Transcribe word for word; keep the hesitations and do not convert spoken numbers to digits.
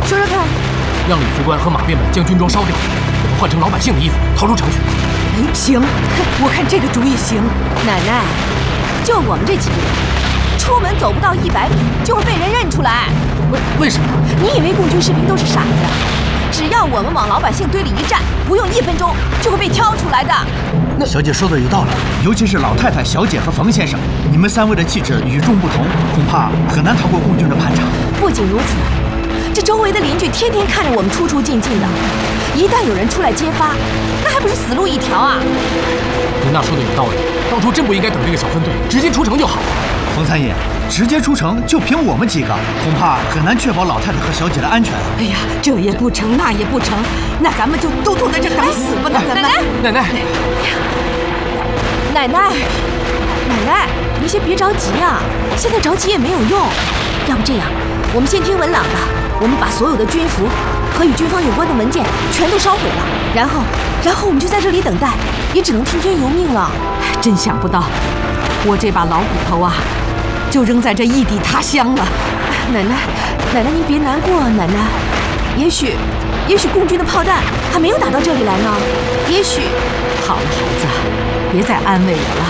说说看。 让李副官和马变本将军装烧掉，我们换成老百姓的衣服逃出城去。 哎，行，我看这个主意行。奶奶，就我们这几个人，出门走不到一百米就会被人认出来。 为为什么？ 你以为共军士兵都是傻子？只要我们往老百姓堆里一站，不用一分钟就会被挑出来的。 那小姐说的有道理，尤其是老太太、小姐和冯先生，你们三位的气质与众不同，恐怕很难逃过共军的盘查。 不仅如此，这周围的邻居天天看着我们出出进进的，一旦有人出来揭发，那还不是死路一条啊！ 您那说的有道理，当初真不应该等这个小分队，直接出城就好了。 冯三爷，直接出城就凭我们几个，恐怕很难确保老太太和小姐的安全。 哎呀，这也不成，那也不成，那咱们就都坐在这等死吧！那咱们奶奶， 奶奶，奶奶，您先别着急啊，现在着急也没有用。要不这样，我们先听文朗的，我们把所有的军服和与军方有关的文件全都烧毁了，然后，然后我们就在这里等待，也只能听天由命了。 真想不到，我这把老骨头啊，就扔在这异地他乡了。 奶奶，奶奶您别难过，奶奶，也许，也许共军的炮弹还没有打到这里来呢，也许。 好了，孩子，别再安慰我了。